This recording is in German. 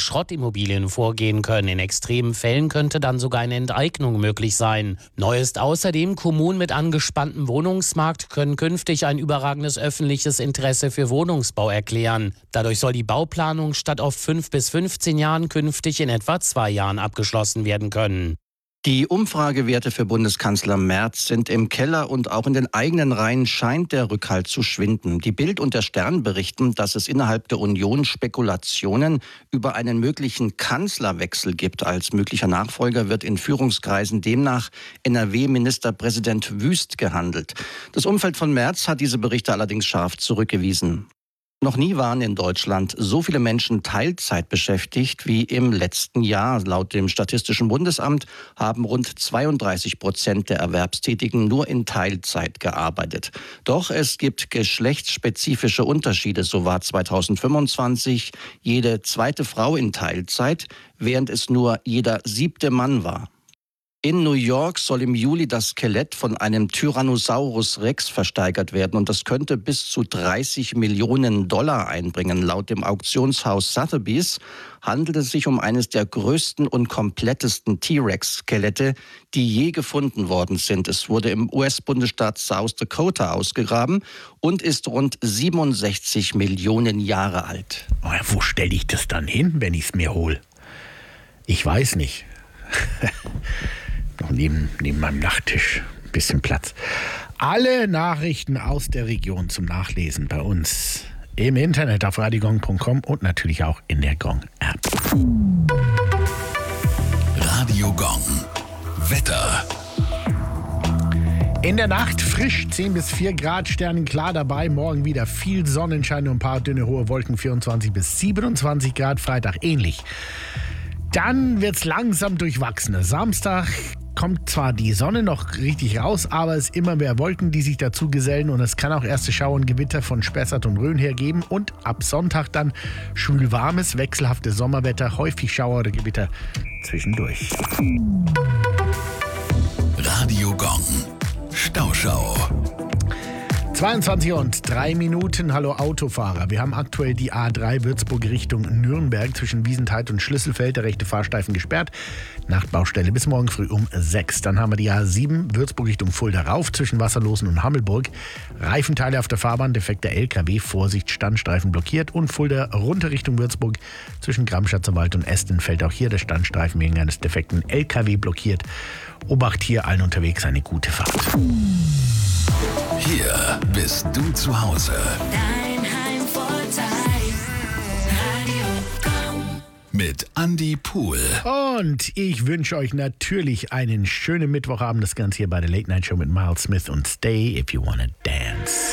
Schrottimmobilien vorgehen können. In extremen Fällen könnte dann sogar eine Enteignung möglich sein. Neu ist außerdem, Kommunen mit angespanntem Wohnungsmarkt können künftig ein überragendes öffentliches Interesse für Wohnungsbau erklären. Dadurch soll die Bauplanung statt auf 5 bis 15 Jahren künftig in etwa 2 Jahren abgeschlossen werden können. Die Umfragewerte für Bundeskanzler Merz sind im Keller und auch in den eigenen Reihen scheint der Rückhalt zu schwinden. Die Bild und der Stern berichten, dass es innerhalb der Union Spekulationen über einen möglichen Kanzlerwechsel gibt. Als möglicher Nachfolger wird in Führungskreisen demnach NRW-Ministerpräsident Wüst gehandelt. Das Umfeld von Merz hat diese Berichte allerdings scharf zurückgewiesen. Noch nie waren in Deutschland so viele Menschen Teilzeit beschäftigt wie im letzten Jahr. Laut dem Statistischen Bundesamt haben rund 32% der Erwerbstätigen nur in Teilzeit gearbeitet. Doch es gibt geschlechtsspezifische Unterschiede. So war 2025 jede zweite Frau in Teilzeit, während es nur jeder 7. Mann war. In New York soll im Juli das Skelett von einem Tyrannosaurus Rex versteigert werden und das könnte bis zu $30 Millionen einbringen. Laut dem Auktionshaus Sotheby's handelt es sich um eines der größten und komplettesten T-Rex-Skelette, die je gefunden worden sind. Es wurde im US-Bundesstaat South Dakota ausgegraben und ist rund 67 Millionen Jahre alt. Oh ja, wo stelle ich das dann hin, wenn ich es mir hole? Ich weiß nicht. Noch neben meinem Nachttisch ein bisschen Platz. Alle Nachrichten aus der Region zum Nachlesen bei uns im Internet auf radiogong.com und natürlich auch in der Gong-App. Radio Gong. Wetter. In der Nacht frisch 10 bis 4 Grad, sternenklar dabei. Morgen wieder viel Sonnenschein und ein paar dünne hohe Wolken, 24 bis 27 Grad. Freitag ähnlich. Dann wird es langsam durchwachsener. Samstag kommt zwar die Sonne noch richtig raus, aber es immer mehr Wolken, die sich dazu gesellen und es kann auch erste Schauer und Gewitter von Spessart und Rhön her geben und ab Sonntag dann schwül-warmes, wechselhaftes Sommerwetter, häufig Schauer oder Gewitter zwischendurch. Radio Gong. Stauschau. 22:03. Hallo Autofahrer. Wir haben aktuell die A3 Würzburg Richtung Nürnberg zwischen Wiesentheid und Schlüsselfeld. Der rechte Fahrstreifen gesperrt. Nachtbaustelle bis morgen früh um 6. Dann haben wir die A7 Würzburg Richtung Fulda rauf zwischen Wasserlosen und Hammelburg. Reifenteile auf der Fahrbahn, defekter LKW. Vorsicht, Standstreifen blockiert. Und Fulda runter Richtung Würzburg zwischen Gramschatzer und Estenfeld. Auch hier der Standstreifen wegen eines defekten LKW blockiert. Obacht hier allen unterwegs, eine gute Fahrt. Hier bist du zu Hause. Dein Heimvorteil. Radio Gong. Mit Andi Pohl. Und ich wünsche euch natürlich einen schönen Mittwochabend. Das Ganze hier bei der Late Night Show mit Miles Smith und Stay If You Wanna Dance.